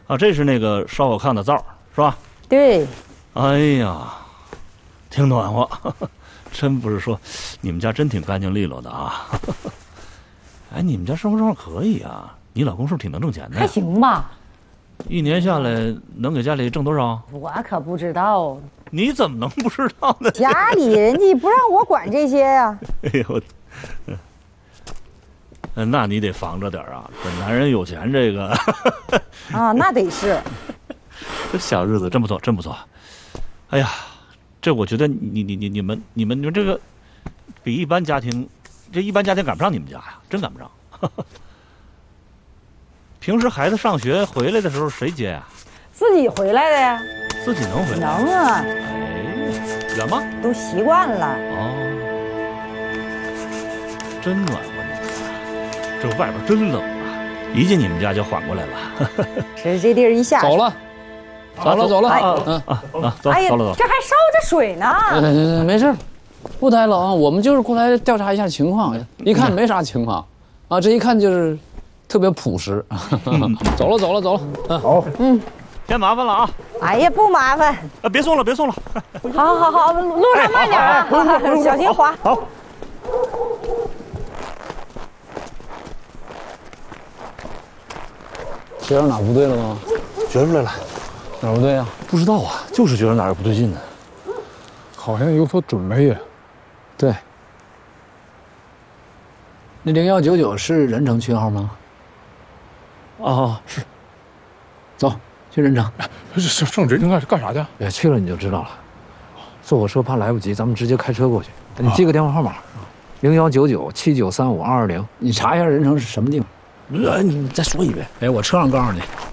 啊，这是那个烧火炕的灶是吧？ 对。 哎呀，挺暖和，真不是说，你们家真挺干净利落的啊。哎，你们家生活状况可以啊，你老公是不是挺能挣钱的呀？ 还行吧。 一年下来能给家里挣多少？ 我可不知道。 你怎么能不知道呢？ 家里人家不让我管这些呀。 哎呦，那你得防着点啊！这男人有钱，这个啊，那得是。 这小日子真不错，真不错。哎呀，这我觉得你们这个比一般家庭，这一般家庭赶不上你们家呀，真赶不上。平时孩子上学回来的时候谁接呀？ 自己回来的呀。 自己能回来？ 能啊。 哎，远吗？ 都习惯了。 哦，真暖和你们家，这外边真冷啊！一进你们家就缓过来了。 是这地儿一下走了，走了。 走。 哎呀， 走。 这还烧着水呢。 没事，不太冷，我们就是过来调查一下情况，一看没啥情况，啊，这一看就是特别朴实。走了。 好，先麻烦了啊！ 哎呀，不麻烦。 别送了。 好，路上慢点啊，小心滑。 好。 觉着哪不对了吗？ 觉出来了。 哪不对呀？ 不知道啊，就是觉得哪儿不对劲呢。 好像有所准备呀。 对。那0199是任城区号吗？ 啊，是。 走，去任城。 上任城干啥去？ 哎，去了你就知道了。坐火车怕来不及，咱们直接开车过去。你记个电话号码，019979352220。你查一下任城是什么地方。 你再说一遍。 哎，我车上告诉你。